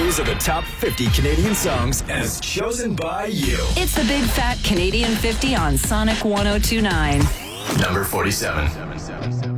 These are the top 50 Canadian songs as chosen by you. It's the Big Fat Canadian 50 on Sonic 102.9. Number 47.